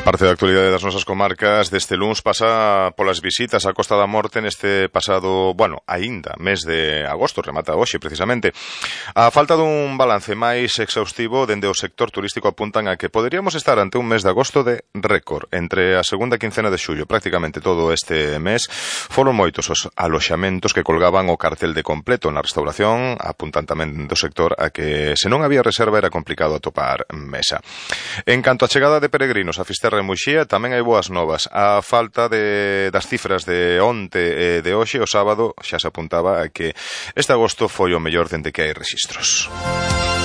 Parte da actualidade das nosas comarcas deste luns pasa polas visitas á Costa da Morte neste pasado, aínda, mes de agosto, remata hoxe precisamente. A falta dun balance máis exhaustivo dende o sector turístico apuntan a que poderíamos estar ante un mes de agosto de récord. Entre a segunda quincena de xullo, prácticamente todo este mes, foron moitos os aloxamentos que colgaban o cartel de completo na restauración, apuntan tamén do sector a que se non había reserva era complicado atopar mesa. En canto á chegada de peregrinos a Fisterra e Muxía, tamén hai boas novas. A falta das cifras de onte e de hoxe, o sábado, xa se apuntaba a que este agosto foi o mellor dende que hai rexistros.